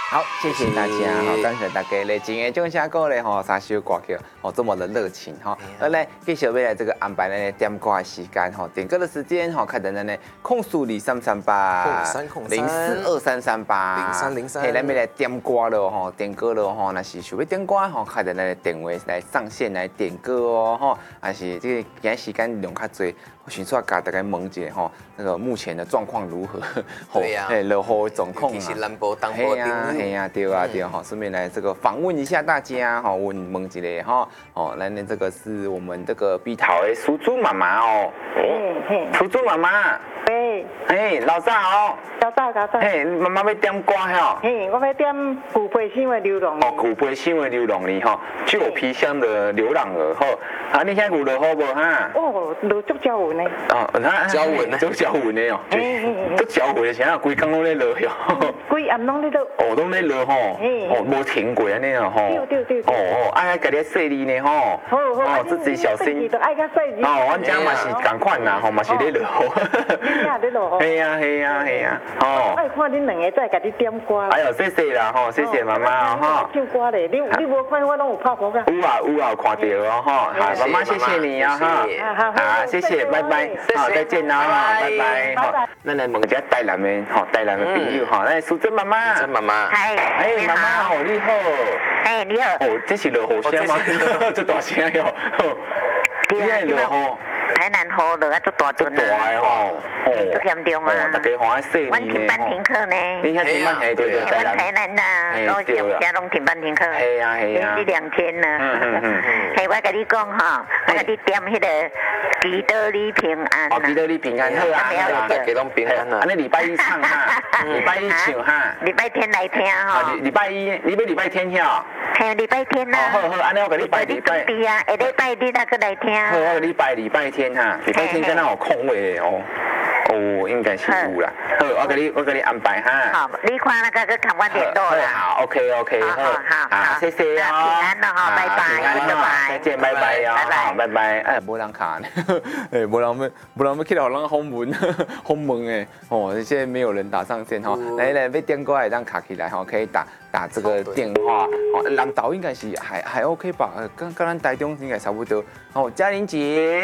好，谢谢大家哈，感谢大家嘞，今天种下歌嘞吼，三首歌曲哦，这么的热情哈。而来继续未来这个安排呢点歌的时间哈，点歌的时间哈，看等等呢，控诉0338042338，嘿，咱要来点歌了吼，点歌了吼，那是想要点歌吼，看等咱电话来上线来点歌哦吼，还是这个今时间用较多。我迅速要给大家问一下吼，那个目前的状况如何？ 对呀， 落雨的状况啊， 是南部、东部嘿呀，对啊，对哈，顺便来这个访问一下大家哈，问一下哈，哦，来呢这个是我们这个碧桃的苏珠妈妈哦，苏珠妈妈，嘿，老早好， 老早， 嘿，妈妈要点歌吼， 嘿，我要点古北乡的流浪哦，古北乡的流浪鱼哈，旧皮箱的流浪儿哈，啊，你现在有落雨无哈？ 哦，落足少云的， 哦， 鸟云， 足鸟云的哦，足鸟云的，现在规工拢在落哟， 规暗拢在落， 哦，拢在落吼，哦，无停过安尼啊吼， 对， 哦，爱家己细腻呢吼， 好， 自己小心， 爱较细腻， 哦，阮家嘛是共款啦，吼，嘛是咧落雨， 你也咧落， 系啊，哦， 爱看恁两个再甲你点歌， 哎呦，谢谢啦吼，谢谢妈妈哈， 唱歌咧，你无看我拢有拍鼓噶， 有啊，有看到哦哈，好，妈妈谢谢你啊哈，好，谢谢，拜拜，好，再见啦哈，拜拜，好，咱来问一下台南的吼，台南的朋友哈，来苏珍妈妈， 真妈妈， 哎，妈妈好，你好， 哎，你好， 哦，这是落雨声吗？这大声哟，你爱落雨。 台南雨落啊，足大阵大的吼， 足严重啊！ 大家看细阮停班停课呢， 你遐停班嘿，对， 阮台南呐，都上家拢停班停课， 系啊， 连续2天呢。嘿，我甲你讲吼，我甲你点迄个基德里平安。 哦，基德里平安好啊， 大家拢平安啊。 安尼礼拜一唱哈，礼拜一唱哈， 礼拜天来听吼。 礼拜一，你要礼拜天晓？ 嘿，礼拜天呐。 好，安尼我甲你拜礼拜。 对啊，下礼拜日那个来听。 好，我礼拜天哈，礼拜天敢若有空位哦。哦，应该是有啦。好，我给你安排哈。 好，你看那个去看我联络啦。 好，OK，好，谢谢哦。 平安了哈，拜拜， 再见，拜拜哦，拜拜。哎，无人卡呢，哎，无人要去互人访问，访问诶，哦，现在没有人打上线哈。来，要点过来让卡起来哈，可以打这个电话。哦，南投应该是还 OK 吧？跟咱台中应该差不多。哦，嘉玲姐。